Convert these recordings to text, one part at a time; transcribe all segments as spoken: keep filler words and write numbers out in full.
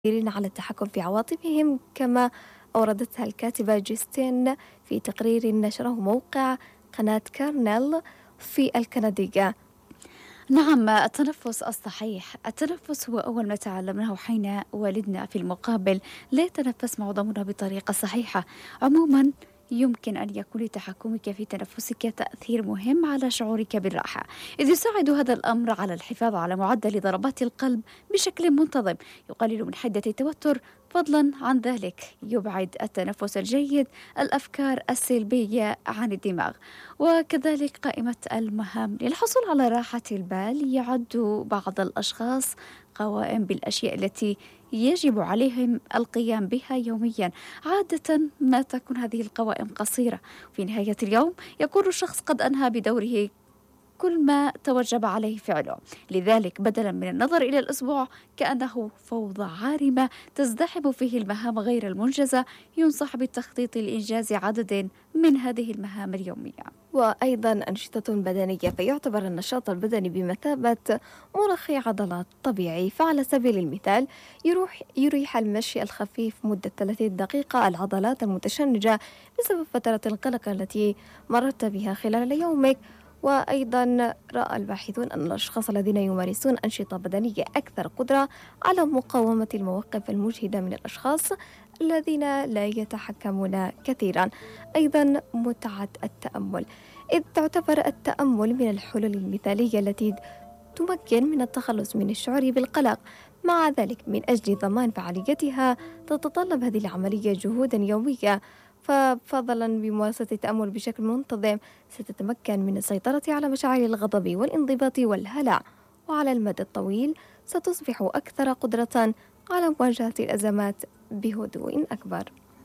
على التحكم في عواطفهم كما أوردتها الكاتبة جيستين في تقرير نشره موقع قناة كارنيل في الكندية. نعم، التنفس الصحيح. التنفس هو أول ما تعلمناه حين والدنا. في المقابل لا يتنفس معظمنا بطريقة صحيحة. عموما يمكن أن يكون لتحكمك في تنفسك تأثير مهم على شعورك بالراحة، إذ يساعد هذا الأمر على الحفاظ على معدل ضربات القلب بشكل منتظم، يقلل من حدة التوتر. فضلا عن ذلك يبعد التنفس الجيد الأفكار السلبية عن الدماغ. وكذلك قائمة المهام للحصول على راحة البال، يعد بعض الأشخاص قوائم بالأشياء التي يجب عليهم القيام بها يوميا. عادة ما تكون هذه القوائم قصيرة، في نهاية اليوم يكون الشخص قد أنهى بدوره كل ما توجب عليه فعله. لذلك بدلا من النظر إلى الأسبوع كأنه فوضى عارمة تزدحم فيه المهام غير المنجزة، ينصح بالتخطيط لإنجاز عدد من هذه المهام اليومية. وأيضا أنشطة بدنية، فيعتبر النشاط البدني بمثابة مرخي عضلات طبيعي. فعلى سبيل المثال يروح يريح المشي الخفيف مدة ثلاثين دقيقة العضلات المتشنجة بسبب فترة القلق التي مررت بها خلال يومك. وأيضا رأى الباحثون أن الأشخاص الذين يمارسون أنشطة بدنية أكثر قدرة على مقاومة المواقف المجهدة من الأشخاص الذين لا يتحكمون كثيرا. أيضا متعة التأمل، إذ تعتبر التأمل من الحلول المثالية التي تمكن من التخلص من الشعور بالقلق. مع ذلك من أجل ضمان فعاليتها تتطلب هذه العملية جهودا يومية، ففضلا بممارسة التأمل بشكل منتظم ستتمكن من السيطرة على مشاعر الغضب والانضباط والهلع، وعلى المدى الطويل ستصبح أكثر قدرة على مواجهة الأزمات بهدوء أكبر.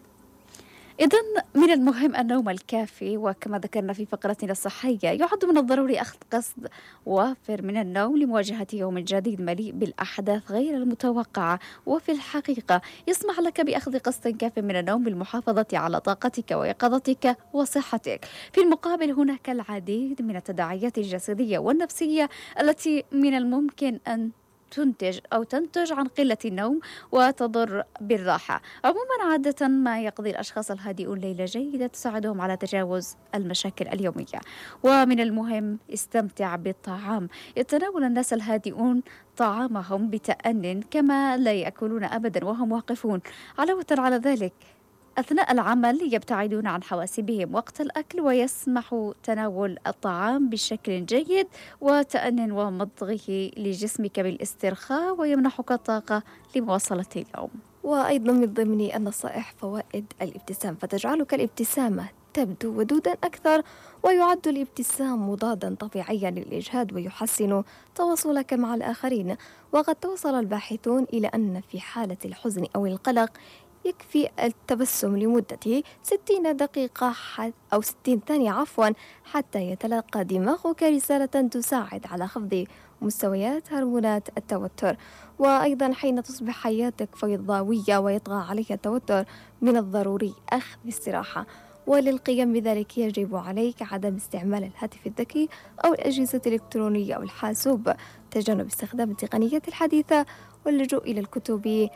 إذن من المهم النوم الكافي، وكما ذكرنا في فقرتنا الصحية يعد من الضروري أخذ قسط وافر من النوم لمواجهة يوم جديد مليء بالأحداث غير المتوقعة. وفي الحقيقة يسمح لك بأخذ قسط كاف من النوم للمحافظة على طاقتك ويقظتك وصحتك. في المقابل هناك العديد من التداعيات الجسدية والنفسية التي من الممكن أن تنتج أو تنتج عن قلة النوم وتضر بالراحة. عموما عادة ما يقضي الأشخاص الهادئون ليلة جيدة تساعدهم على تجاوز المشاكل اليومية. ومن المهم استمتع بالطعام. يتناول الناس الهادئون طعامهم بتأن كما لا يأكلون أبدا وهم واقفون. علاوة على ذلك أثناء العمل يبتعدون عن حواسبهم وقت الأكل، ويسمح تناول الطعام بشكل جيد وتأن ومضغه لجسمك بالاسترخاء، ويمنحك طاقة لمواصلة اليوم. وأيضا من ضمن النصائح فوائد الابتسام، فتجعلك الابتسامة تبدو ودودا أكثر، ويعد الابتسام مضادا طبيعيا للإجهاد ويحسن تواصلك مع الآخرين. وقد توصل الباحثون إلى أن في حالة الحزن أو القلق يكفي التبسم لمدة ستين دقيقة أو ستين ثانية عفوا حتى يتلقى دماغك رسالة تساعد على خفض مستويات هرمونات التوتر. وأيضا حين تصبح حياتك فيضاوية ويطغى عليك التوتر من الضروري أخذ استراحة، وللقيام بذلك يجب عليك عدم استعمال الهاتف الذكي أو الأجهزة الإلكترونية أو الحاسوب، تجنب استخدام التقنيات الحديثة، واللجوء إلى الكتب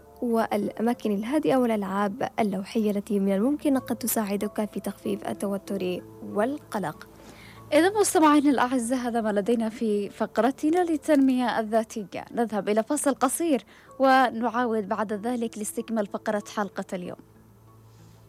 والأماكن الهادئة والألعاب اللوحية التي من الممكن قد تساعدك في تخفيف التوتر والقلق. إذا مستمعينا الأعزاء هذا ما لدينا في فقرتنا للتنمية الذاتية. نذهب إلى فصل قصير ونعاود بعد ذلك لاستكمال فقرة حلقة اليوم.